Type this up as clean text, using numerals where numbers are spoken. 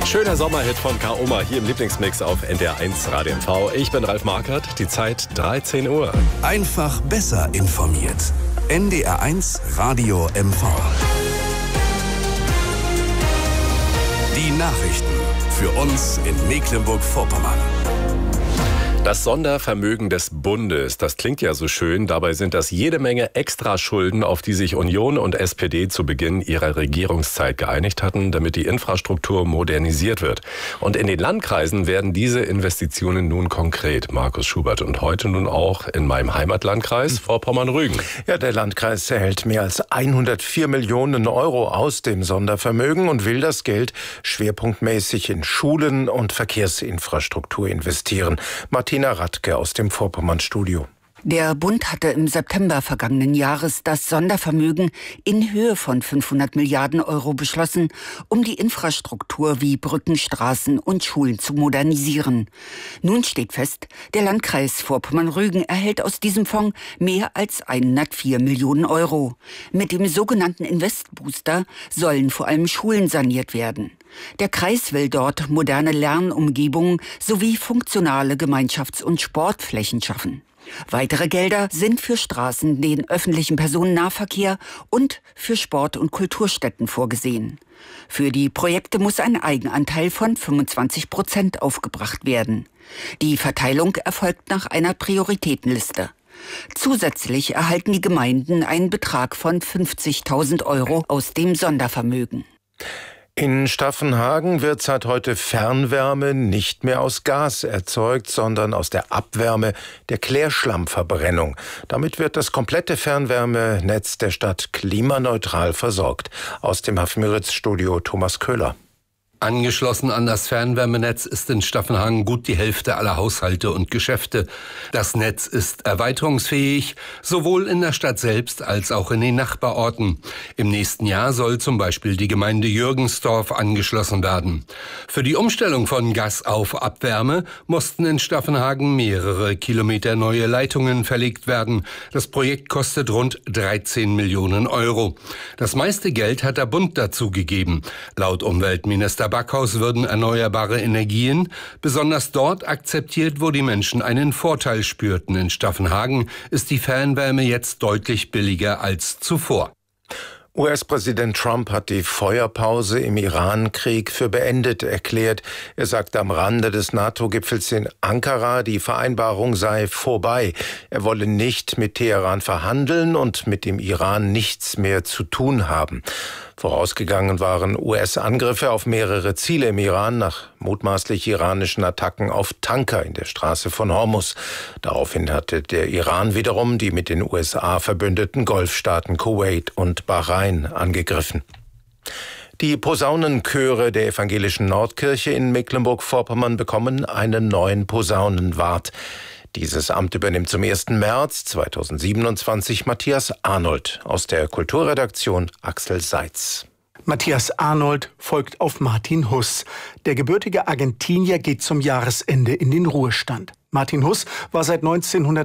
Schöner Sommerhit von K.O.M.A. hier im Lieblingsmix auf NDR1 Radio MV. Ich bin Ralf Markert, die Zeit 13 Uhr. Einfach besser informiert. NDR1 Radio MV. Die Nachrichten für uns in Mecklenburg-Vorpommern. Das Sondervermögen des Bundes, das klingt ja so schön, dabei sind das jede Menge Extraschulden, auf die sich Union und SPD zu Beginn ihrer Regierungszeit geeinigt hatten, damit die Infrastruktur modernisiert wird. Und in den Landkreisen werden diese Investitionen nun konkret. Markus Schubert, und heute nun auch in meinem Heimatlandkreis Vorpommern-Rügen. Ja, der Landkreis erhält mehr als 104 Millionen Euro aus dem Sondervermögen und will das Geld schwerpunktmäßig in Schulen und Verkehrsinfrastruktur investieren. Martina Radke aus dem Vorpommern-Studio. Der Bund hatte im September vergangenen Jahres das Sondervermögen in Höhe von 500 Milliarden Euro beschlossen, um die Infrastruktur wie Brücken, Straßen und Schulen zu modernisieren. Nun steht fest, der Landkreis Vorpommern-Rügen erhält aus diesem Fonds mehr als 104 Millionen Euro. Mit dem sogenannten Investbooster sollen vor allem Schulen saniert werden. Der Kreis will dort moderne Lernumgebungen sowie funktionale Gemeinschafts- und Sportflächen schaffen. Weitere Gelder sind für Straßen, den öffentlichen Personennahverkehr und für Sport- und Kulturstätten vorgesehen. Für die Projekte muss ein Eigenanteil von 25% aufgebracht werden. Die Verteilung erfolgt nach einer Prioritätenliste. Zusätzlich erhalten die Gemeinden einen Betrag von 50.000 Euro aus dem Sondervermögen. In Staffenhagen wird seit heute Fernwärme nicht mehr aus Gas erzeugt, sondern aus der Abwärme der Klärschlammverbrennung. Damit wird das komplette Fernwärmenetz der Stadt klimaneutral versorgt. Aus dem Hafenmüritz-Studio Thomas Köhler. Angeschlossen an das Fernwärmenetz ist in Staffenhagen gut die Hälfte aller Haushalte und Geschäfte. Das Netz ist erweiterungsfähig, sowohl in der Stadt selbst als auch in den Nachbarorten. Im nächsten Jahr soll zum Beispiel die Gemeinde Jürgensdorf angeschlossen werden. Für die Umstellung von Gas auf Abwärme mussten in Staffenhagen mehrere Kilometer neue Leitungen verlegt werden. Das Projekt kostet rund 13 Millionen Euro. Das meiste Geld hat der Bund dazu gegeben. Laut Umweltminister Backhaus würden erneuerbare Energien besonders dort akzeptiert, wo die Menschen einen Vorteil spürten. In Staffenhagen ist die Fernwärme jetzt deutlich billiger als zuvor. US-Präsident Trump hat die Feuerpause im Iran-Krieg für beendet erklärt. Er sagte am Rande des NATO-Gipfels in Ankara, die Vereinbarung sei vorbei. Er wolle nicht mit Teheran verhandeln und mit dem Iran nichts mehr zu tun haben. Vorausgegangen waren US-Angriffe auf mehrere Ziele im Iran nach mutmaßlich iranischen Attacken auf Tanker in der Straße von Hormuz. Daraufhin hatte der Iran wiederum die mit den USA verbündeten Golfstaaten Kuwait und Bahrain angegriffen. Die Posaunenchöre der evangelischen Nordkirche in Mecklenburg-Vorpommern bekommen einen neuen Posaunenwart. Dieses Amt übernimmt zum 1. März 2027 Matthias Arnold. Aus der Kulturredaktion Axel Seitz. Matthias Arnold folgt auf Martin Huss. Der gebürtige Argentinier geht zum Jahresende in den Ruhestand. Martin Huss war seit 1900